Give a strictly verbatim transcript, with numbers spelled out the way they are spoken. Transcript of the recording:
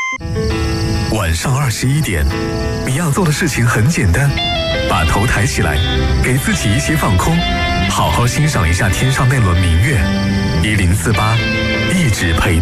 晚上二十一点，你要做的事情很简单，把头抬起来，给自己一些放空，好好欣赏一下天上那轮明月。一零四八，一直陪。